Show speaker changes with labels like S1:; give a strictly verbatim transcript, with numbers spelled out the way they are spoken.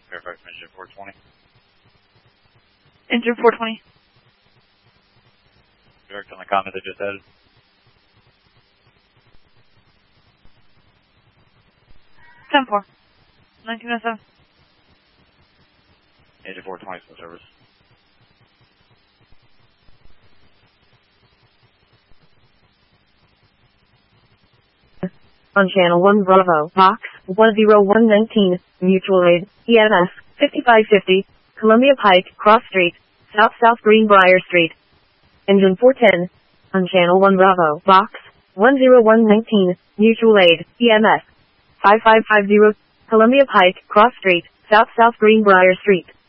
S1: Fairfax Engine four twenty.
S2: Engine four twenty.
S1: Direct on the comment that just added.
S2: ten four. nineteen oh seven.
S1: Engine four twenty, full service.
S3: On channel one Bravo, box one zero one nineteen, mutual aid, E M S, fifty-five fifty, Columbia Pike, Cross Street, South South Greenbrier Street. Engine four ten. On channel one Bravo, box one zero one nineteen, mutual aid, E M S, five five five zero, Columbia Pike, Cross Street, South South Greenbrier Street.